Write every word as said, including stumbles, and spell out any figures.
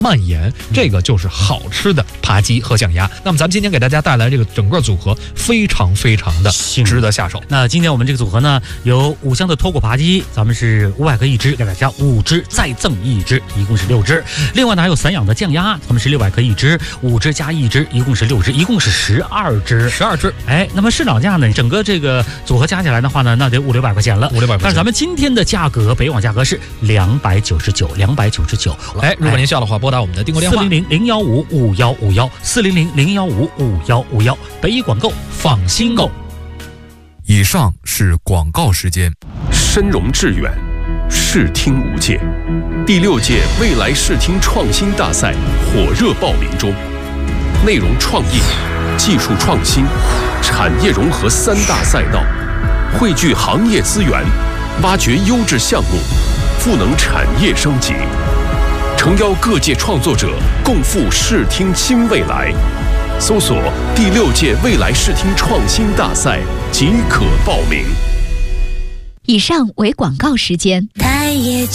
蔓延，这个就是好吃的扒鸡和酱鸭。那么咱们今天给大家带来这个整个组合非常非常的值得下手。 那今天我们这个组合呢，有五香的脱骨扒鸡，咱们是五百克一只，给大家五只再赠一只，一共是六只。另外呢还有散养的酱鸭，咱们是六百克一只，五只加一只，一共是六只，一共是十二只， 十二只。 哎，那么市场价呢，整个这个组合加起来的话呢，那得五六百块钱了， 五六百块钱。 但是咱们今天的价格，北网价格是两百九十九，两百九十九。 哎，如果您需要的话，拨打我们的订购电话四零零零幺五五幺五幺，四零零零幺五五幺五幺，北一广购，放心购。 以上是广告时间。 深融致远，视听无界，第六届未来视听创新大赛火热报名中，内容创意、技术创新、产业融合三大赛道，汇聚行业资源，挖掘优质项目，赋能产业升级。诚邀各界创作者共赴视听新未来，搜索第六届未来视听创新大赛即可报名。 以上为广告时间。